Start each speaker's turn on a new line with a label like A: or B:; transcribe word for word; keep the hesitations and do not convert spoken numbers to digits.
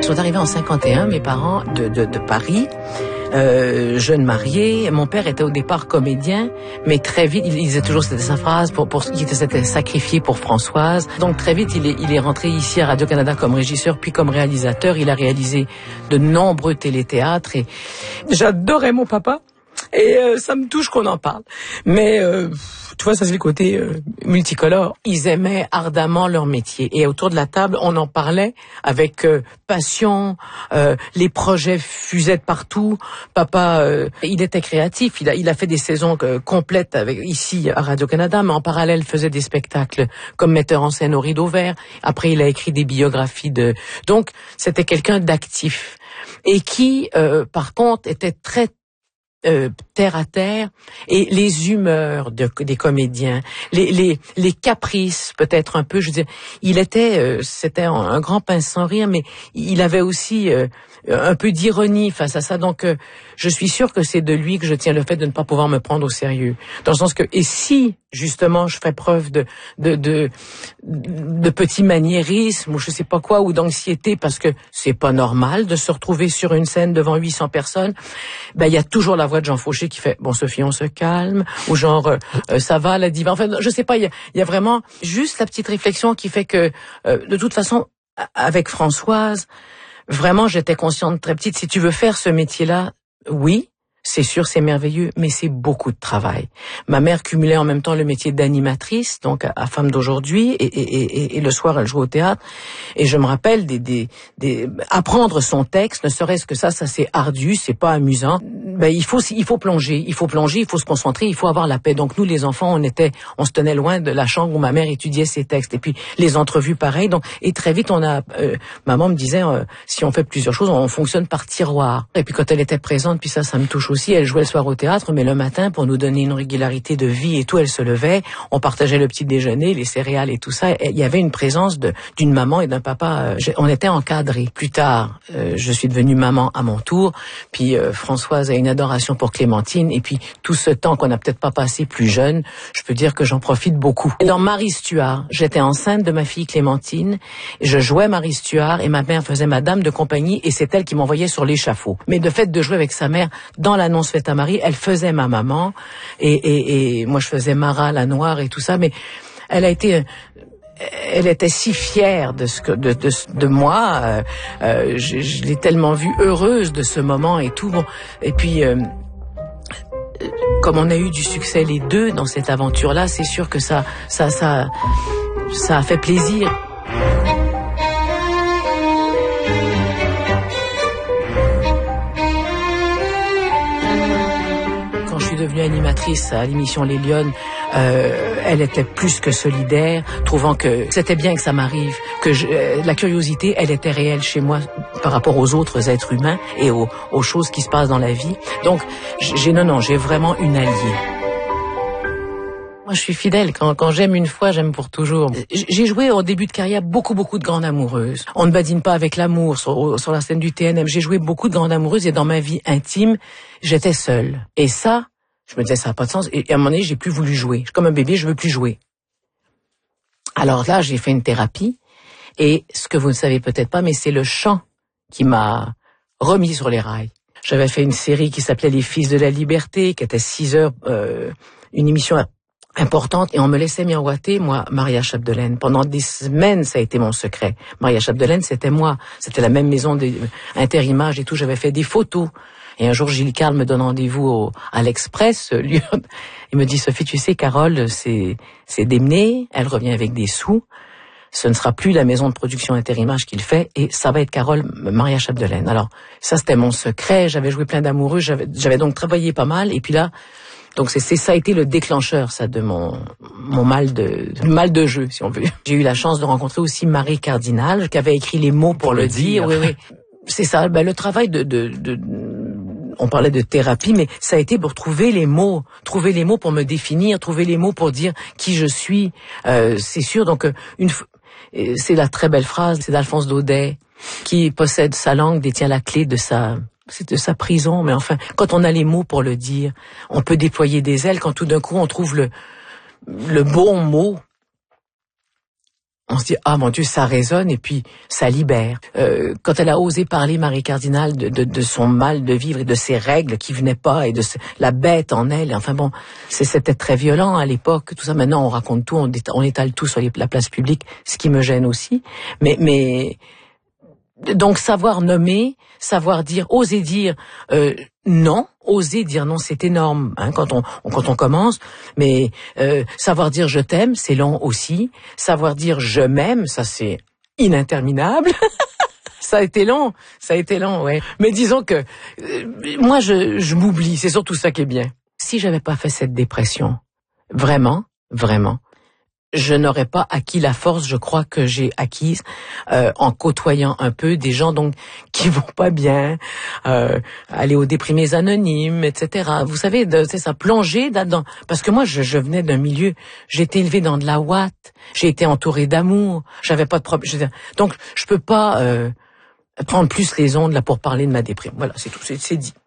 A: Ils sont arrivés en cinquante et un, mes parents, de, de, de Paris. Euh, jeune marié, mon père était au départ comédien, mais très vite, il, il disait toujours, c'était sa phrase, pour, pour, il s'était sacrifié pour Françoise. Donc très vite, il est, il est rentré ici à Radio-Canada comme régisseur, puis comme réalisateur. Il a réalisé de nombreux téléthéâtres et j'adorais mon papa. Et euh, ça me touche qu'on en parle. Mais euh, tu vois, ça c'est le côté euh, multicolore. Ils aimaient ardemment leur métier. Et autour de la table, on en parlait avec euh, passion. Euh, les projets fusaient de partout. Papa, euh, il était créatif. Il a, il a fait des saisons euh, complètes avec ici à Radio-Canada, mais en parallèle faisait des spectacles comme metteur en scène au Rideau Vert. Après, il a écrit des biographies de... Donc, c'était quelqu'un d'actif. Et qui, euh, par contre, était très Euh, terre à terre, et les humeurs de, des comédiens, les, les, les caprices peut-être un peu, je veux dire, il était, euh, c'était un, un grand pince sans rire, mais il avait aussi euh, un peu d'ironie face à ça, donc euh, je suis sûre que c'est de lui que je tiens le fait de ne pas pouvoir me prendre au sérieux, dans le sens que, et si justement je fais preuve de de de, de petits maniérismes ou je sais pas quoi, ou d'anxiété, parce que c'est pas normal de se retrouver sur une scène devant huit cents personnes, ben il y a toujours la voix de Jean Fauché qui fait « Bon, Sophie, on se calme » ou genre euh, euh, « Ça va, la diva ». Enfin, je sais pas, il y a, y a vraiment juste la petite réflexion qui fait que, euh, de toute façon, avec Françoise, vraiment, j'étais consciente très petite, si tu veux faire ce métier-là, oui, c'est sûr, c'est merveilleux, mais c'est beaucoup de travail. Ma mère cumulait en même temps le métier d'animatrice, donc à, à Femme d'aujourd'hui, et, et, et, et le soir, elle jouait au théâtre. Et je me rappelle des, des, des apprendre son texte, ne serait-ce que ça, ça c'est ardu, c'est pas amusant. Ben il faut, il faut plonger, il faut plonger, il faut se concentrer, il faut avoir la paix. Donc nous, les enfants, on était, on se tenait loin de la chambre où ma mère étudiait ses textes. Et puis les entrevues, pareil. Donc et très vite, on a, euh, maman me disait, euh, si on fait plusieurs choses, on fonctionne par tiroir. Et puis quand elle était présente, puis ça, ça me touche aussi. Elle jouait le soir au théâtre, mais le matin, pour nous donner une régularité de vie et tout, elle se levait, on partageait le petit déjeuner, les céréales et tout ça. Et il y avait une présence de, d'une maman et d'un papa. Euh, on était encadrés. Plus tard, euh, je suis devenue maman à mon tour. Puis euh, Françoise a une adoration pour Clémentine. Et puis tout ce temps qu'on n'a peut-être pas passé plus jeune, je peux dire que j'en profite beaucoup. Et dans Marie Stuart, j'étais enceinte de ma fille Clémentine. Je jouais Marie Stuart et ma mère faisait ma dame de compagnie et c'est elle qui m'envoyait sur l'échafaud. Mais de fait de jouer avec sa mère dans l'annonce faite à Marie, elle faisait ma maman et, et, et moi je faisais Mara la noire et tout ça, mais elle a été, elle était si fière de ce que de de, de moi, euh, euh, je, je l'ai tellement vue heureuse de ce moment et tout. Bon, et puis euh, comme on a eu du succès les deux dans cette aventure-là, c'est sûr que ça ça ça ça a fait plaisir. Devenue animatrice à l'émission Les Lyonnes, euh, elle était plus que solidaire, trouvant que c'était bien que ça m'arrive, que je, euh, la curiosité, elle était réelle chez moi par rapport aux autres êtres humains et aux, aux choses qui se passent dans la vie. Donc, j'ai non, non, j'ai vraiment une alliée. Moi, je suis fidèle. Quand, quand j'aime une fois, j'aime pour toujours. J'ai joué au début de carrière beaucoup, beaucoup de grandes amoureuses. On ne badine pas avec l'amour sur, sur la scène du T N M. J'ai joué beaucoup de grandes amoureuses et dans ma vie intime, j'étais seule. Et ça, je me disais, ça n'a pas de sens. Et à un moment donné, j'ai plus voulu jouer. Comme un bébé, je veux plus jouer. Alors là, j'ai fait une thérapie. Et ce que vous ne savez peut-être pas, mais c'est le chant qui m'a remis sur les rails. J'avais fait une série qui s'appelait Les Fils de la Liberté, qui était six heures, euh, une émission importante. Et on me laissait miroiter, moi, Maria Chapdelaine. Pendant des semaines, ça a été mon secret. Maria Chapdelaine, c'était moi. C'était la même maison d'Interimage et tout. J'avais fait des photos. Et un jour, Gilles Carle me donne rendez-vous au, à l'Express. Lui, il me dit, Sophie, tu sais, Carole, c'est, c'est démené. Elle revient avec des sous. Ce ne sera plus la maison de production Intérimage qui le fait. Et ça va être Carole Maria Chapdelaine. Alors, ça, c'était mon secret. J'avais joué plein d'amoureux. J'avais, j'avais donc travaillé pas mal. Et puis là, donc c'est, c'est ça a été le déclencheur, ça, de mon, mon mal de, de mal de jeu, si on veut. J'ai eu la chance de rencontrer aussi Marie Cardinal, qui avait écrit les mots pour, pour le dire. dire. Oui, oui. C'est ça. Ben, le travail de, de, de on parlait de thérapie, mais ça a été pour trouver les mots, trouver les mots pour me définir, trouver les mots pour dire qui je suis. Euh, c'est sûr, donc une, c'est la très belle phrase, c'est d'Alphonse Daudet, qui possède sa langue, détient la clé de sa, c'est de sa prison. Mais enfin, quand on a les mots pour le dire, on peut déployer des ailes. Quand tout d'un coup on trouve le, le bon mot, on se dit ah mon Dieu, ça résonne et puis ça libère. Euh, quand elle a osé parler, Marie Cardinal, de, de, de son mal de vivre et de ses règles qui venaient pas et de ce, la bête en elle. Enfin bon, c'est, c'était très violent à l'époque. Tout ça, maintenant on raconte tout, on, déta- on étale tout sur les, la place publique, ce qui me gêne aussi. Mais, mais donc savoir nommer, savoir dire, oser dire euh, non. Oser dire non, c'est énorme hein, quand on, on quand on commence. Mais euh, savoir dire je t'aime, c'est long aussi. Savoir dire je m'aime, ça c'est ininterminable. Ça a été long, ça a été long, ouais. Mais disons que euh, moi je, je m'oublie, c'est surtout ça qui est bien. Si j'avais pas fait cette dépression, vraiment, vraiment, je n'aurais pas acquis la force, je crois, que j'ai acquise euh, en côtoyant un peu des gens donc qui vont pas bien, euh, aller aux déprimés anonymes, et cetera. Vous savez, de, c'est ça, plonger là-dedans. Parce que moi, je, je venais d'un milieu, j'ai été élevée dans de la ouate, j'ai été entourée d'amour, j'avais pas de problème. Donc, je peux pas euh, prendre plus les ondes là pour parler de ma déprime. Voilà, c'est tout, c'est, c'est dit.